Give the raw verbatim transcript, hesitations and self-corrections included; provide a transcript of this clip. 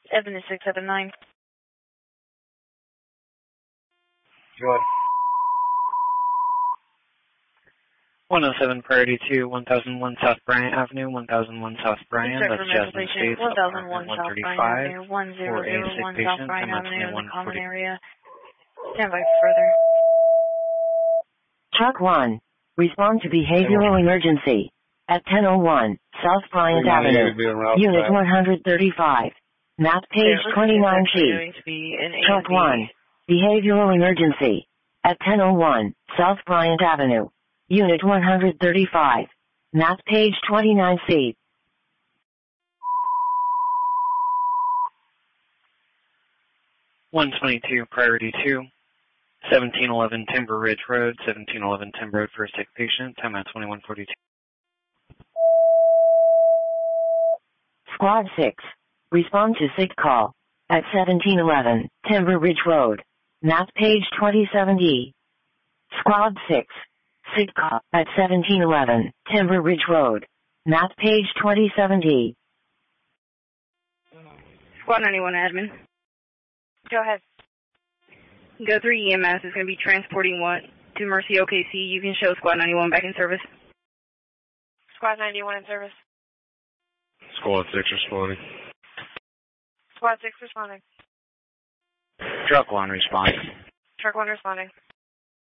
seven six seven nine. Go ahead. one oh seven Priority two, one thousand one South Bryant Avenue, one thousand one South Bryant, that's Jasmine Space, one thousand one apartment South Bryant Avenue, one zero zero one South Bryant Avenue in the common area. Stand by for further. Truck one, respond to behavioral emergency at ten oh one South Bryant Avenue, Unit one thirty-five, map page twenty-nine C. Truck one, behavioral emergency at ten oh one South Bryant Avenue, Unit one thirty-five, map page twenty-nine C. one twenty-two Priority two, seventeen eleven Timber Ridge Road, seventeen eleven Timber Road for a sick patient, time at twenty-one forty-two. Squad six, respond to sick call at seventeen eleven Timber Ridge Road, map page twenty-seven D. Squad six, sick call at seventeen eleven Timber Ridge Road, map page twenty-seven D. Squad ninety-one admin. Go ahead. Go through E M S is going to be transporting one to Mercy O K C. You can show Squad ninety-one back in service. Squad ninety-one in service. Squad six responding. Squad six responding. Truck one responding. Truck one responding.